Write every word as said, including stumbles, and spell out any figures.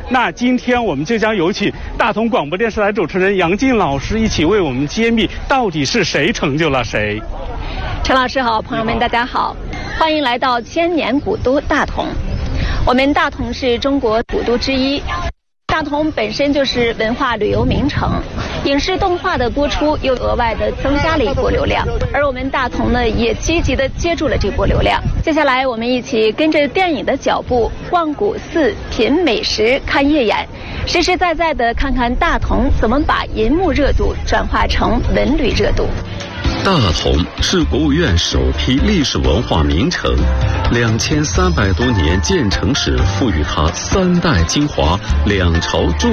那今天我们就将有请大同广播电视台主持人杨静老师一起为我们揭秘到底是谁成就了谁。 陈老师好，朋友们大家好，欢迎来到千年古都大同。我们大同是中国古都之一，大同本身就是文化旅游名城，影视动画的播出又额外的增加了一波流量，而我们大同呢也积极的接住了这波流量。接下来我们一起跟着电影的脚步，逛古寺、品美食、看夜演，实实在在的看看大同怎么把银幕热度转化成文旅热度。 大同是国务院首批历史文化名城，两千三百多年建成史赋予它三代精华、两朝重